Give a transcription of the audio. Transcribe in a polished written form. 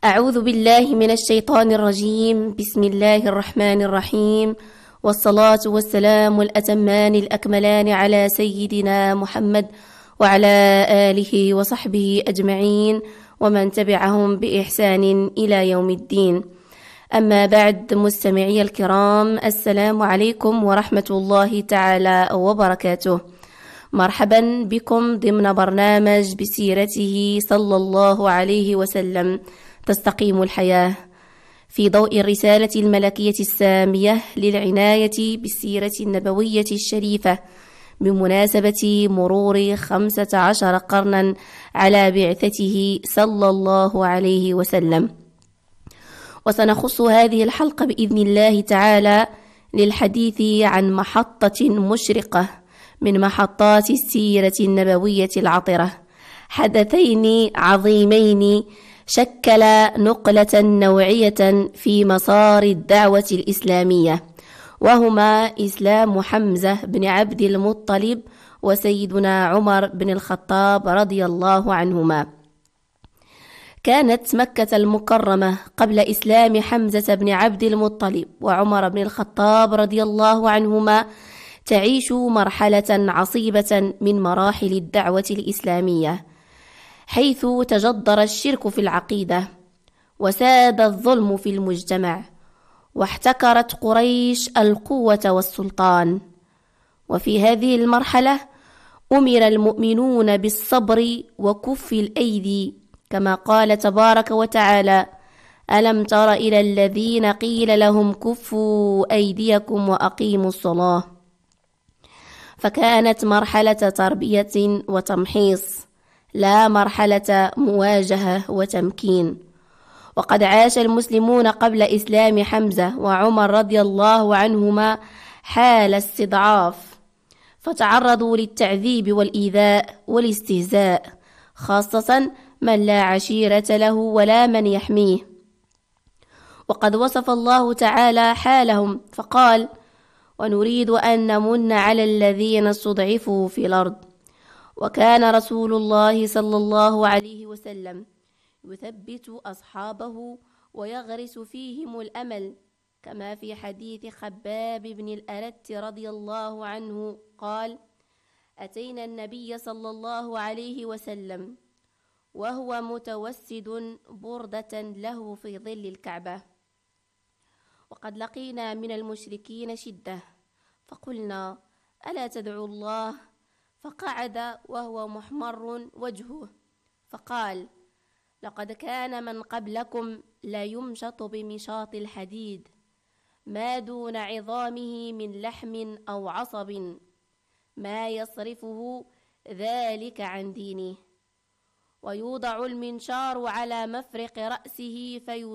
أعوذ بالله من الشيطان الرجيم. بسم الله الرحمن الرحيم، والصلاة والسلام الأتمان الأكملان على سيدنا محمد وعلى آله وصحبه أجمعين ومن تبعهم بإحسان إلى يوم الدين. أما بعد، مستمعي الكرام، السلام عليكم ورحمة الله تعالى وبركاته. مرحبا بكم ضمن برنامج بسيرته صلى الله عليه وسلم تستقيم الحياة، في ضوء الرسالة الملكية السامية للعناية بالسيرة النبوية الشريفة بمناسبة مرور 15 قرنا على بعثته صلى الله عليه وسلم. وسنخص هذه الحلقة بإذن الله تعالى للحديث عن محطة مشرقة من محطات السيرة النبوية العطرة، حدثين عظيمين شكل نقلة نوعية في مسار الدعوة الإسلامية، وهما إسلام حمزة بن عبد المطلب وسيدنا عمر بن الخطاب رضي الله عنهما. كانت مكة المكرمة قبل إسلام حمزة بن عبد المطلب وعمر بن الخطاب رضي الله عنهما تعيش مرحلة عصيبة من مراحل الدعوة الإسلامية، حيث تجدر الشرك في العقيدة، وساد الظلم في المجتمع، واحتكرت قريش القوة والسلطان. وفي هذه المرحلة أمر المؤمنون بالصبر وكف الأيدي، كما قال تبارك وتعالى: ألم تر إلى الذين قيل لهم كفوا أيديكم وأقيموا الصلاة. فكانت مرحلة تربية وتمحيص، لا مرحلة مواجهة وتمكين. وقد عاش المسلمون قبل إسلام حمزة وعمر رضي الله عنهما حال استضعاف، فتعرضوا للتعذيب والإيذاء والاستهزاء، خاصة من لا عشيرة له ولا من يحميه. وقد وصف الله تعالى حالهم فقال: ونريد أن نمن على الذين استضعفوا في الأرض. وكان رسول الله صلى الله عليه وسلم يثبت أصحابه ويغرس فيهم الأمل، كما في حديث خباب بن الأرت رضي الله عنه قال: أتينا النبي صلى الله عليه وسلم وهو متوسد بردة له في ظل الكعبة، وقد لقينا من المشركين شدة، فقلنا: ألا تدعو الله؟ فقعد وهو محمر وجهه، فقال: لقد كان من قبلكم لا يمشط بمشاط الحديد، ما دون عظامه من لحم أو عصب، ما يصرفه ذلك عن دينه. ويوضع المنشار على مفرق رأسه